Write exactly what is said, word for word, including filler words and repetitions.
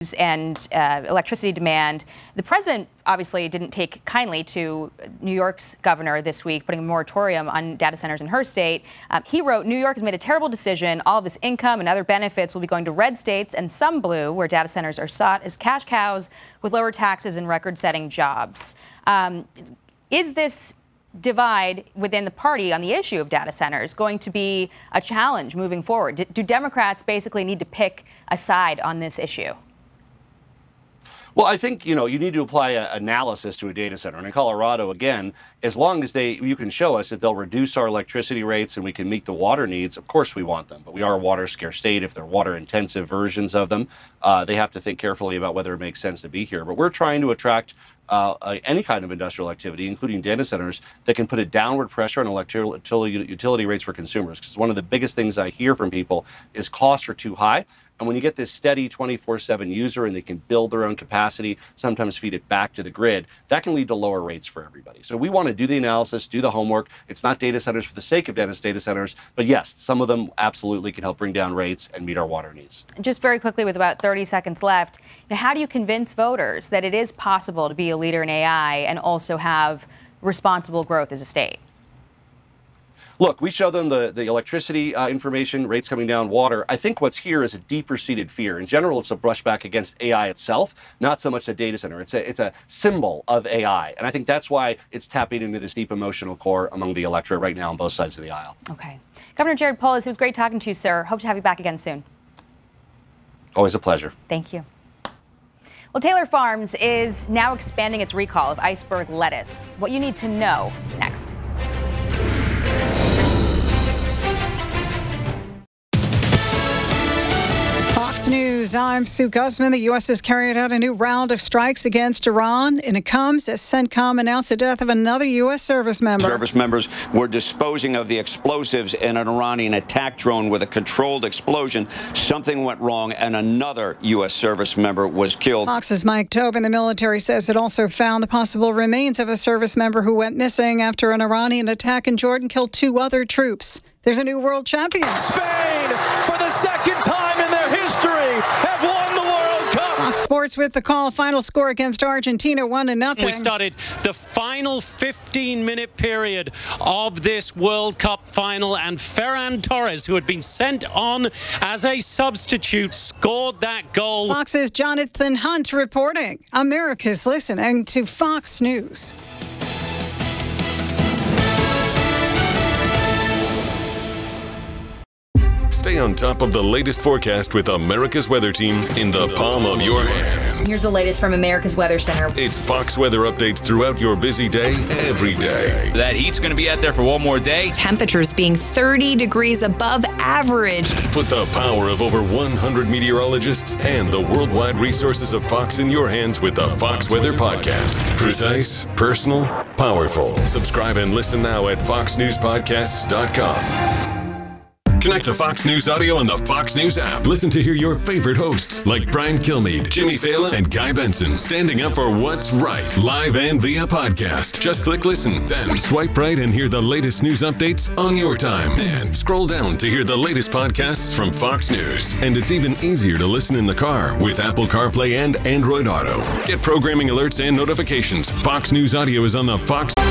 and uh, electricity demand. The president obviously didn't take kindly to New York's governor this week, putting a moratorium on data centers in her state. Um, he wrote, "New York has made a terrible decision. All of this income and other benefits will be going to red states and some blue, where data centers are sought as cash cows with lower taxes and record-setting jobs." Um, is this divide within the party on the issue of data centers going to be a challenge moving forward? Do, do Democrats basically need to pick a side on this issue? Well, I think, you know, you need to apply an analysis to a data center. And in Colorado, again, as long as they you can show us that they'll reduce our electricity rates and we can meet the water needs, of course we want them. But we are a water scarce state. If they're water intensive versions of them, uh, they have to think carefully about whether it makes sense to be here. But we're trying to attract uh, uh, any kind of industrial activity, including data centers, that can put a downward pressure on electric utility rates for consumers. Because one of the biggest things I hear from people is costs are too high. And when you get this steady twenty-four seven user and they can build their own capacity, sometimes feed it back to the grid, that can lead to lower rates for everybody. So we want to do the analysis, do the homework. It's not data centers for the sake of data centers, but yes, some of them absolutely can help bring down rates and meet our water needs. Just very quickly, with about thirty seconds left, now how do you convince voters that it is possible to be a leader in A I and also have responsible growth as a state? Look, we show them the, the electricity uh, information, rates coming down, water. I think what's here is a deeper-seated fear. In general, it's a brushback against A I itself, not so much the data center. It's a, it's a symbol of A I. And I think that's why it's tapping into this deep emotional core among the electorate right now on both sides of the aisle. Okay. Governor Jared Polis, it was great talking to you, sir. Hope to have you back again soon. Always a pleasure. Thank you. Well, Taylor Farms is now expanding its recall of iceberg lettuce. What you need to know next. Fox News, I'm Sue Guzman. The U S has carried out a new round of strikes against Iran, and it comes as CENTCOM announced the death of another U S service member. Service members were disposing of the explosives in an Iranian attack drone with a controlled explosion. Something went wrong, and another U S service member was killed. Fox's Mike Tobin. The military says it also found the possible remains of a service member who went missing after an Iranian attack in Jordan killed two other troops. There's a new world champion. Spain, for the second time in their history, have won the World Cup. Fox Sports with the call. Final score against Argentina, one to nothing. We started the final fifteen-minute period of this World Cup final, and Ferran Torres, who had been sent on as a substitute, scored that goal. Fox's Jonathan Hunt reporting. America's listening to Fox News. Stay on top of the latest forecast with America's Weather Team in the palm of your hands. Here's the latest from America's Weather Center. It's Fox weather updates throughout your busy day, every day. That heat's going to be out there for one more day. Temperatures being thirty degrees above average. Put the power of over one hundred meteorologists and the worldwide resources of Fox in your hands with the Fox Weather Podcast. Precise, personal, powerful. Subscribe and listen now at fox news podcasts dot com. Connect to Fox News Audio on the Fox News app. Listen to hear your favorite hosts like Brian Kilmeade, Jimmy Fallon, and Guy Benson standing up for what's right, live and via podcast. Just click listen, then swipe right and hear the latest news updates on your time. And scroll down to hear the latest podcasts from Fox News. And it's even easier to listen in the car with Apple CarPlay and Android Auto. Get programming alerts and notifications. Fox News Audio is on the Fox...